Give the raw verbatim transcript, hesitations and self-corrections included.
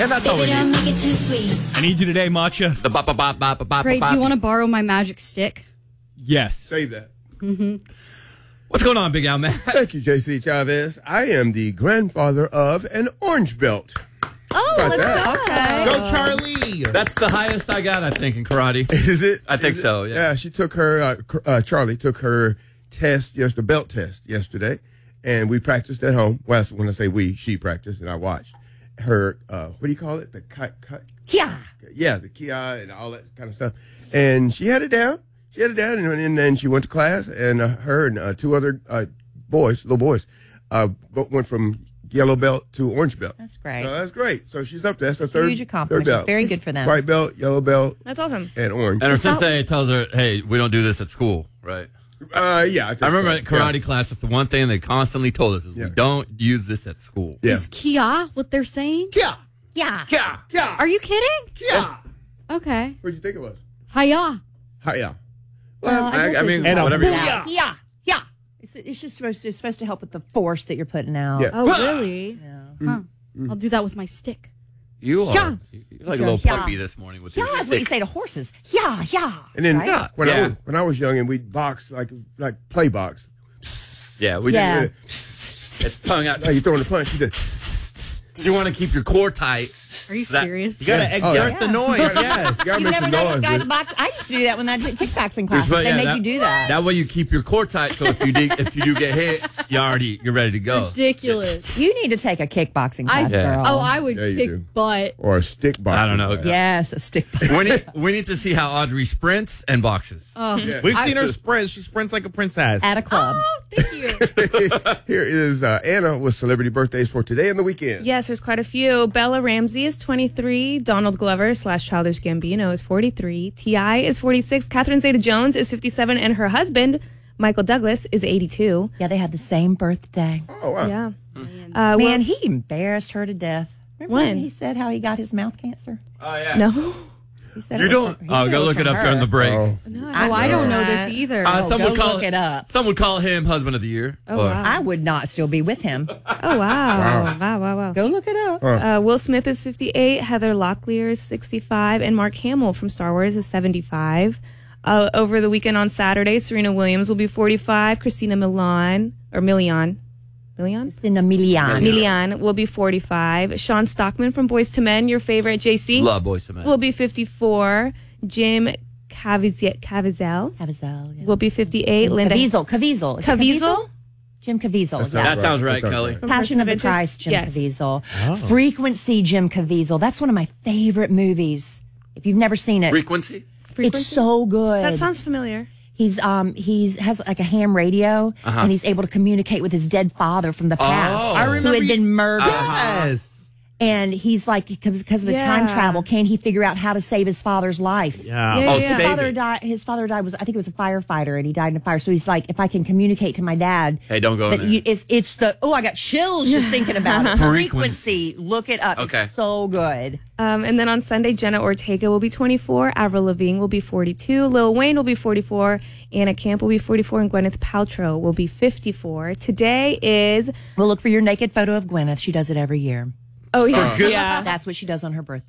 And that's all we Baby, don't need. make it too sweet. I need you today, Matcha. The bop, bop, bop, bop, bop, bop, Ray, do bop. you want to borrow my magic stick? Yes. Say that. What's going on, Big Al, man? Thank you, J C Chavez. I am the grandfather of an orange belt. Oh, How about let's that? go. Go, Charlie. That's the highest I got, I think, in karate. Is it? I think Is it? so, yeah. Yeah, she took her, uh, cr- uh, Charlie took her test, yes, the belt test yesterday, and we practiced at home. Well, when I say we, she practiced, and I watched her, uh, what do you call it? The cut, cut? Yeah. Yeah, the kia and all that kind of stuff. And she had it down. She had it down, and, and then she went to class, and uh, her and uh, two other uh, boys, little boys, uh, both went from yellow belt to orange belt. That's great. So that's great. So she's up there. That's her third, Huge accomplishment. third belt. Very good for them. White belt, yellow belt, That's awesome. and orange. And her Is that- sensei tells her, hey, we don't do this at school, right? Uh, yeah, I, think I remember so. at karate Yeah. class, that's the one thing they constantly told us is Yeah. we don't use this at school. Yeah. Is Kia what they're saying? Yeah. Yeah. Yeah. Yeah. Are you kidding? Yeah. Okay. What did you think it was? Hiya. Hi, yeah. Well, I, I, guess I it's mean, just- whatever you yeah. Yeah. Yeah. It's, it's just supposed to, it's supposed to help with the force that you're putting out. Yeah. Oh, really? Huh. I'll do that with my stick. You are. Yeah. You're like a little Yeah. puppy this morning with Yeah, your that's what you stick. say to horses. Yeah, yeah. And then Right? when I Yeah. was when I was young and we'd box like like play box. Yeah, we Yeah. just it's tongue out. Now you throwing the punch. You did. You want to keep your core tight. Are you That- serious? You gotta Yeah. exert Oh, yeah. the noise. Yes. You gotta You make never some know noise. those guys dude. box. I used to do that when I did kickboxing Here's classes. what- They yeah, make that- you do that. That way you keep your core tight. So if you do, if you do get hit, you already you're ready to go. Ridiculous. You need to take a kickboxing I, class, Yeah. girl. Oh, I would Yeah, you kick do. butt. Or a stick box. I don't know. Yes, a stick. We need, we need to see how Audrey sprints and boxes. Oh, We've seen her sprint. She sprints like a princess. At a club. thank you. Here is uh, Anna with celebrity birthdays for today and the weekend. Yes, there's quite a few. Bella Ramsey is twenty-three. Donald Glover slash Childish Gambino is forty-three. T I is forty-six. Catherine Zeta-Jones is fifty-seven. And her husband, Michael Douglas, is eighty-two. Yeah, they had the same birthday. Oh wow. Yeah. Uh, Man, Will- he embarrassed her to death. Remember When? when he said how he got his mouth cancer? Oh yeah. No. He said You it was don't. from- he Oh, said go was look it from up during her. the break. Oh. No, Oh, I don't know this either. Uh, Oh, some go would call look it up. Some would call him husband of the year. Oh, Or- wow. I would not still be with him. Oh, wow. Wow, wow, wow. Go look it up. Uh, Will Smith is fifty-eight. Heather Locklear is sixty-five. And Mark Hamill from Star Wars is seventy-five. Uh, over the weekend on Saturday, Serena Williams will be forty-five. Christina Milian, or Milian. Milian? In a million. Milian will be forty-five. Sean Stockman from Boys to Men, your favorite, J C, Love Boys to Men. will be fifty-four. Jim Caviezel Caviezel Caviezel. Yeah. will be fifty-eight. Linda Caviezel. Caviezel. Is it Caviezel? Jim Caviezel. Yeah. that sounds right, That sounds Kelly. right. Passion of the Interest? Christ, Jim Yes. Caviezel. Frequency, Jim Caviezel. That's one of my favorite movies. If you've never seen it, Frequency. it's so good. That sounds familiar. He's um he's has like a ham radio, and he's able to communicate with his dead father from the past, Oh. I who remember had you- been murdered. Yes. And he's like, because because of the time Yeah. travel, can he figure out how to save his father's life? Yeah. Yeah, Oh, yeah. His save father it. died. His father died was I think it was a firefighter, and he died in a fire. So he's like, if I can communicate to my dad, Hey, don't go in that there. you, it's it's the oh I got chills just thinking about it. Frequency. Frequency, look it up. Okay. It's so good. Um, and then on Sunday, Jenna Ortega will be twenty-four. Avril Lavigne will be forty-two. Lil Wayne will be forty-four. Anna Camp will be forty-four. And Gwyneth Paltrow will be fifty-four. Today is, We'll look for your naked photo of Gwyneth. She does it every year. oh, yeah. good? yeah. That's what she does on her birthday.